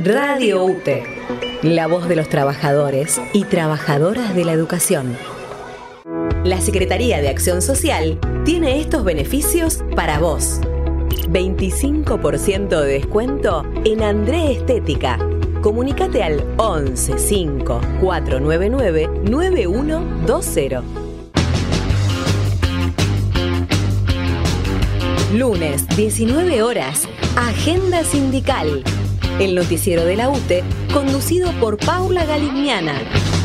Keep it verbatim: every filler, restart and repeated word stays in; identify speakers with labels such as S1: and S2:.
S1: Radio U T E, la voz de los trabajadores y trabajadoras de la educación. La Secretaría de Acción Social tiene estos beneficios para vos. veinticinco por ciento de descuento en André Estética. Comunícate al once cinco cuatro nueve nueve nueve uno dos cero. Lunes, diecinueve horas, Agenda Sindical. El noticiero de la U T E, conducido por Paula Galignana.